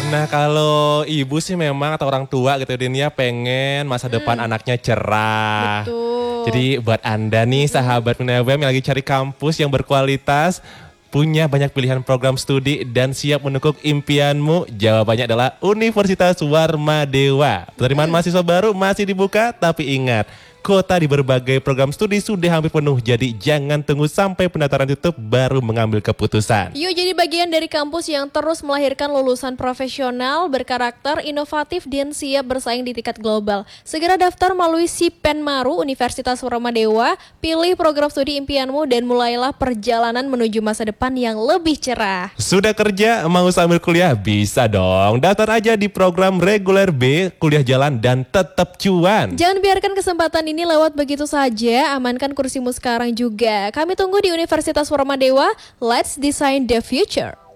Nah kalau ibu sih memang atau orang tua gitu Din ya pengen masa depan anaknya cerah. Betul. Jadi buat Anda nih sahabat Millennial FM yang lagi cari kampus yang berkualitas, punya banyak pilihan program studi dan siap menekuk impianmu, jawabannya adalah Universitas Warmadewa. Penerimaan mahasiswa baru masih dibuka, tapi ingat, kuota di berbagai program studi sudah hampir penuh, jadi jangan tunggu sampai pendaftaran tutup baru mengambil keputusan. Yuk jadi bagian dari kampus yang terus melahirkan lulusan profesional, berkarakter, inovatif, dan siap bersaing di tingkat global. Segera daftar melalui Sipenmaru Universitas Warmadewa, pilih program studi impianmu dan mulailah perjalanan menuju masa depan yang lebih cerah. Sudah kerja, mau sambil kuliah? Bisa dong. Daftar aja di program reguler B, kuliah jalan dan tetap cuan. Jangan biarkan kesempatan ini lewat begitu saja, amankan kursimu sekarang juga. Kami tunggu di Universitas Warmadewa. Let's design the future.